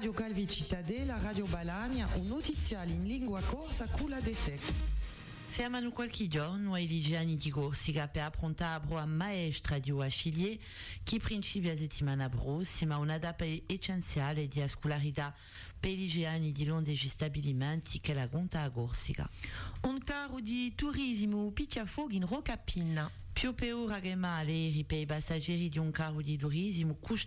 Radio Calvi Cittadella, Radio Balagna, un notiziale in lingua corsa culla de sec. Fermano qualche giorno ai ligiani di Corsica per approntare a maestra di Uacilier che principia la settimana prossima una data essenziale di scolarità per i ligiani di Londra e stabilimenti che la conta a Corsica. Un carro di turismo picciafoghi in Rocapina. Più peura che male per i passeggeri di un carro di turismo